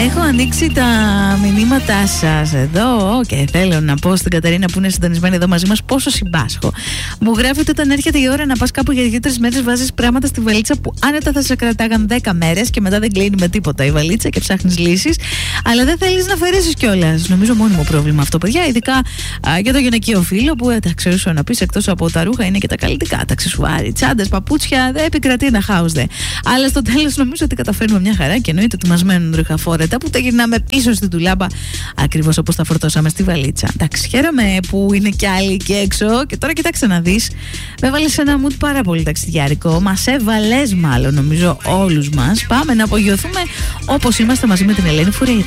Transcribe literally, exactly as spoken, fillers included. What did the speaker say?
Έχω ανοίξει τα μηνύματά σας εδώ και θέλω να πω στην Κατερίνα που είναι συντονισμένη εδώ μαζί μας πόσο συμπάσχω. Μου γράφετε όταν έρχεται η ώρα να πας κάπου για δύο-τρεις μέρες, βάζεις πράγματα στη βαλίτσα που άνετα θα σε κρατάγαν δέκα μέρες και μετά δεν κλείνει με τίποτα η βαλίτσα και ψάχνεις λύσεις, αλλά δεν θέλεις να αφαιρέσεις κιόλας. Νομίζω μόνιμο πρόβλημα αυτό, παιδιά, ειδικά α, για το γυναικείο φύλλο που εντάξει, όσο να πεις, εκτός από τα ρούχα είναι και τα καλλιτικά, τα αξεσουάρι, τσάντες, παπούτσια, δεν επικρατεί ένα χάος δε. Αλλά στο τέλος νομίζω ότι καταφέρνουμε μια χαρά και εννοείται ότι μας μένουν ρούχα φόρετα που τα γυρνάμε πίσω στην τουλάμπα ακριβώς όπως τα φορτώσαμε στη βαλίτσα. Εντάξει, χαίρομαι που είναι κι άλλοι και έξω και τώρα κοιτάξτε να δεις. Με έβαλες ένα mood πάρα πολύ ταξιδιάρικο. Μας έβαλες μάλλον νομίζω όλους μας. Πάμε να απογειωθούμε όπως είμαστε μαζί με την Ελένη Φουρέιρα.